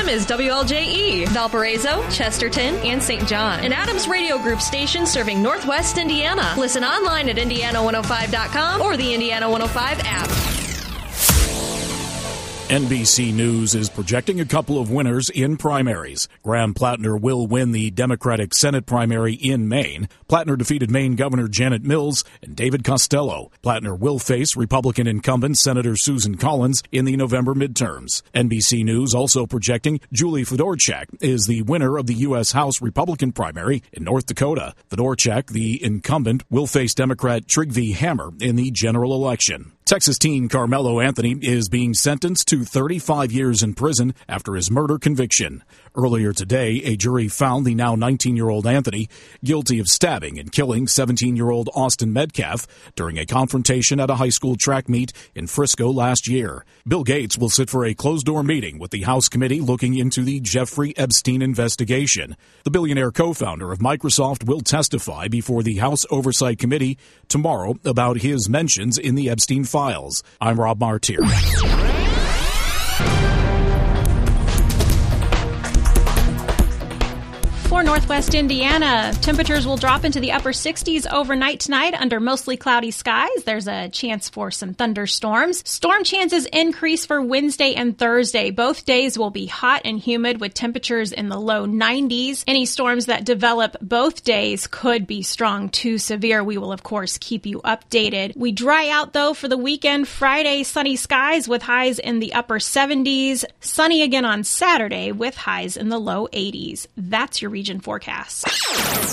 FM is WLJE, Valparaiso, Chesterton, and St. John. An Adams Radio Group station serving Northwest Indiana. Listen online at Indiana105.com or the Indiana 105 app. NBC News is projecting a couple of winners in primaries. Graham Plattner will win the Democratic Senate primary in Maine. Plattner defeated Maine Governor Janet Mills and David Costello. Plattner will face Republican incumbent Senator Susan Collins in the November midterms. NBC News also projecting Julie Fedorchak is the winner of the U.S. House Republican primary in North Dakota. Fedorchak, the incumbent, will face Democrat Trygve Hammer in the general election. Texas teen Carmelo Anthony is being sentenced to 35 years in prison after his murder conviction. Earlier today, a jury found the now 19-year-old Anthony guilty of stabbing and killing 17-year-old Austin Metcalf during a confrontation at a high school track meet in Frisco last year. Bill Gates will sit for a closed-door meeting with the House committee looking into the Jeffrey Epstein investigation. The billionaire co-founder of Microsoft will testify before the House Oversight Committee tomorrow about his mentions in the Epstein files. I'm Rob Martier. For Northwest Indiana, temperatures will drop into the upper 60s overnight tonight under mostly cloudy skies. There's a chance for some thunderstorms. Storm chances increase for Wednesday and Thursday. Both days will be hot and humid with temperatures in the low 90s. Any storms that develop both days could be strong to severe. We will, of course, keep you updated. We dry out, though, for the weekend. Friday, sunny skies with highs in the upper 70s. Sunny again on Saturday with highs in the low 80s. That's your region forecast.